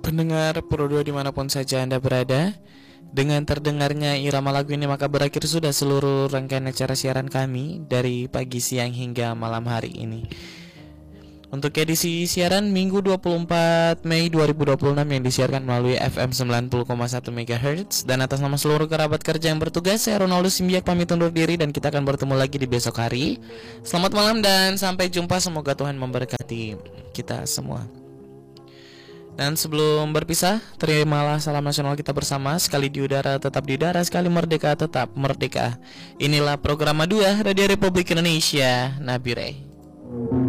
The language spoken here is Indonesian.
Pendengar Pro 2 dimanapun saja Anda berada, dengan terdengarnya irama lagu ini maka berakhir sudah seluruh rangkaian acara siaran kami dari pagi, siang hingga malam hari ini. Untuk edisi siaran Minggu 24 Mei 2026 yang disiarkan melalui FM 90,1 MHz. Dan atas nama seluruh kerabat kerja yang bertugas, saya Ronaldo Simbiak pamit undur diri dan kita akan bertemu lagi di besok hari. Selamat malam dan sampai jumpa, semoga Tuhan memberkati kita semua. Dan sebelum berpisah, terimalah salam nasional kita bersama. Sekali di udara tetap di udara, sekali merdeka tetap merdeka. Inilah program 2 Radio Republik Indonesia, Nabire.